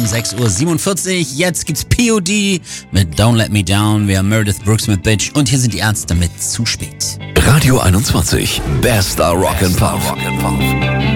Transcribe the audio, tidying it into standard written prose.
6:47 Uhr. Jetzt gibt's POD mit Don't Let Me Down. Wir haben Meredith Brooks mit Bitch und hier sind die Ärzte mit Zu spät. Radio 21, bester Rock'n'Pop.